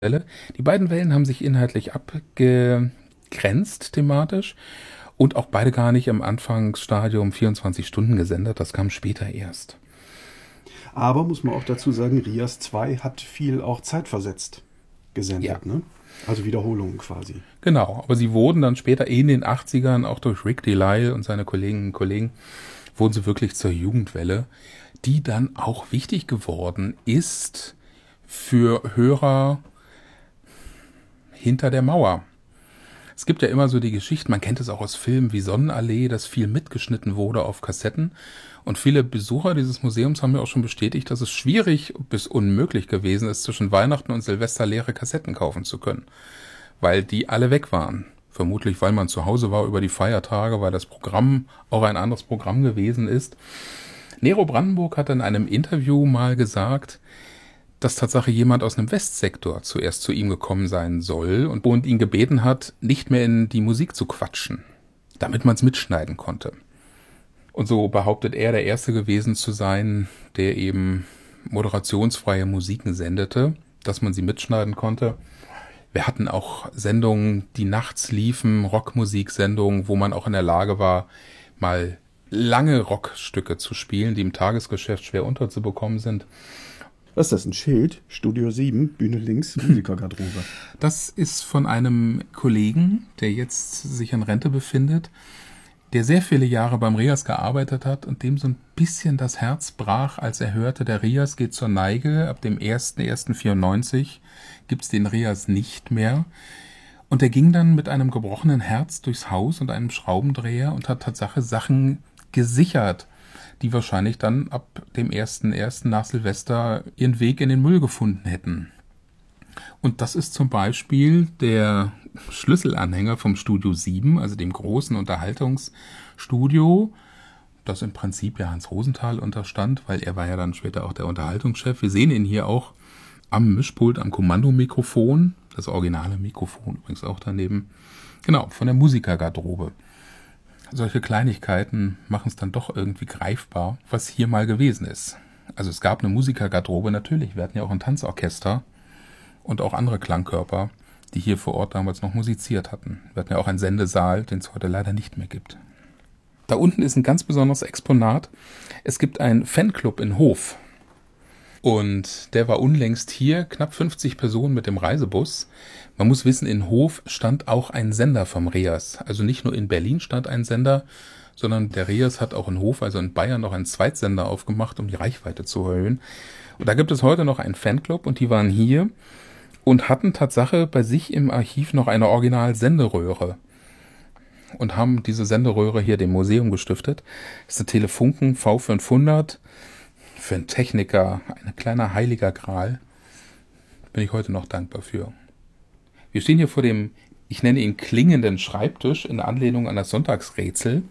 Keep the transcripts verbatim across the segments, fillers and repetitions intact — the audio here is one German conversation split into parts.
Welle. Die beiden Wellen haben sich inhaltlich abgegrenzt thematisch und auch beide gar nicht im Anfangsstadium vierundzwanzig Stunden gesendet. Das kam später erst. Aber muss man auch dazu sagen, Rias zwei hat viel auch zeitversetzt gesendet, Ja. ne? Also Wiederholungen quasi. Genau, aber sie wurden dann später in den achtzigern, auch durch Rick Delisle und seine Kolleginnen und Kollegen, wurden sie wirklich zur Jugendwelle, die dann auch wichtig geworden ist für Hörer hinter der Mauer. Es gibt ja immer so die Geschichte, man kennt es auch aus Filmen wie Sonnenallee, dass viel mitgeschnitten wurde auf Kassetten. Und viele Besucher dieses Museums haben mir auch schon bestätigt, dass es schwierig bis unmöglich gewesen ist, zwischen Weihnachten und Silvester leere Kassetten kaufen zu können. Weil die alle weg waren. Vermutlich, weil man zu Hause war über die Feiertage, weil das Programm auch ein anderes Programm gewesen ist. Nero Brandenburg hat in einem Interview mal gesagt, dass Tatsache jemand aus einem Westsektor zuerst zu ihm gekommen sein soll und, und ihn gebeten hat, nicht mehr in die Musik zu quatschen, damit man es mitschneiden konnte. Und so behauptet er, der Erste gewesen zu sein, der eben moderationsfreie Musiken sendete, dass man sie mitschneiden konnte. Wir hatten auch Sendungen, die nachts liefen, Rockmusiksendungen, wo man auch in der Lage war, mal lange Rockstücke zu spielen, die im Tagesgeschäft schwer unterzubekommen sind. Was ist das, ein Schild? Studio sieben, Bühne links, Musikergarderobe. Das ist von einem Kollegen, der jetzt sich in Rente befindet, der sehr viele Jahre beim Rias gearbeitet hat und dem so ein bisschen das Herz brach, als er hörte, der Rias geht zur Neige. Ab dem ersten ersten vierundneunzig gibt's den Rias nicht mehr. Und er ging dann mit einem gebrochenen Herz durchs Haus und einem Schraubendreher und hat Tatsache Sachen gesichert, die wahrscheinlich dann ab dem ersten ersten nach Silvester ihren Weg in den Müll gefunden hätten. Und das ist zum Beispiel der Schlüsselanhänger vom Studio sieben, also dem großen Unterhaltungsstudio, das im Prinzip ja Hans Rosenthal unterstand, weil er war ja dann später auch der Unterhaltungschef. Wir sehen ihn hier auch am Mischpult, am Kommandomikrofon, das originale Mikrofon übrigens auch daneben. Genau, von der Musikergarderobe. Solche Kleinigkeiten machen es dann doch irgendwie greifbar, was hier mal gewesen ist. Also es gab eine Musikergarderobe natürlich, wir hatten ja auch ein Tanzorchester und auch andere Klangkörper, die hier vor Ort damals noch musiziert hatten. Wir hatten ja auch einen Sendesaal, den es heute leider nicht mehr gibt. Da unten ist ein ganz besonderes Exponat. Es gibt einen Fanclub in Hof. Und der war unlängst hier, knapp fünfzig Personen mit dem Reisebus. Man muss wissen, in Hof stand auch ein Sender vom Rias. Also nicht nur in Berlin stand ein Sender, sondern der Rias hat auch in Hof, also in Bayern, noch einen Zweitsender aufgemacht, um die Reichweite zu erhöhen. Und da gibt es heute noch einen Fanclub und die waren hier und hatten Tatsache bei sich im Archiv noch eine Original-Senderöhre. Und haben diese Senderöhre hier dem Museum gestiftet. Das ist eine Telefunken V fünfhundert. Für einen Techniker ein kleiner heiliger Gral. Bin ich heute noch dankbar für. Wir stehen hier vor dem, ich nenne ihn klingenden Schreibtisch in Anlehnung an das Sonntagsrätsel.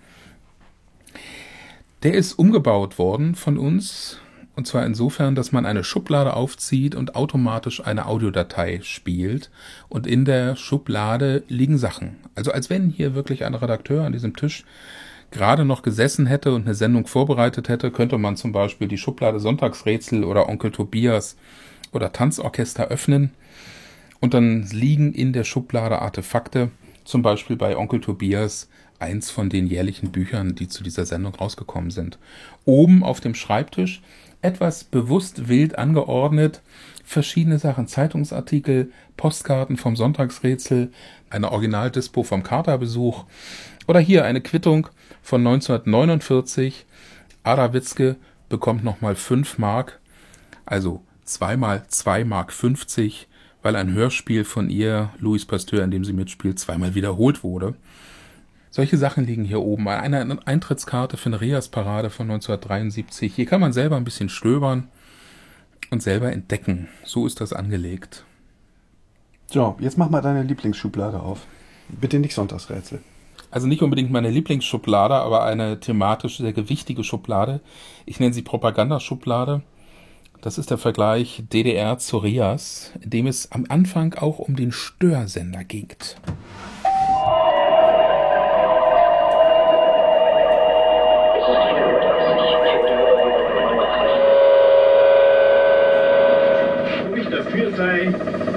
Der ist umgebaut worden von uns. Und zwar insofern, dass man eine Schublade aufzieht und automatisch eine Audiodatei spielt. Und in der Schublade liegen Sachen. Also als wenn hier wirklich ein Redakteur an diesem Tisch gerade noch gesessen hätte und eine Sendung vorbereitet hätte, könnte man zum Beispiel die Schublade Sonntagsrätsel oder Onkel Tobias oder Tanzorchester öffnen und dann liegen in der Schublade Artefakte, zum Beispiel bei Onkel Tobias eins von den jährlichen Büchern, die zu dieser Sendung rausgekommen sind. Oben auf dem Schreibtisch, etwas bewusst wild angeordnet, verschiedene Sachen, Zeitungsartikel, Postkarten vom Sonntagsrätsel, eine Originaldispo vom Katerbesuch oder hier eine Quittung von neunzehnhundertneunundvierzig. Ada Witzke bekommt nochmal fünf Mark, also zweimal zwei Mark fünfzig, weil ein Hörspiel von ihr, Louis Pasteur, in dem sie mitspielt, zweimal wiederholt wurde. Solche Sachen liegen hier oben. Eine Eintrittskarte für eine Rias-Parade von neunzehnhundertdreiundsiebzig. Hier kann man selber ein bisschen stöbern und selber entdecken. So ist das angelegt. So, jetzt mach mal deine Lieblingsschublade auf. Bitte nicht Sonntagsrätsel. Also nicht unbedingt meine Lieblingsschublade, aber eine thematisch sehr gewichtige Schublade. Ich nenne sie Propagandaschublade. Das ist der Vergleich D D R zu Rias, in dem es am Anfang auch um den Störsender ging. Dafür sei,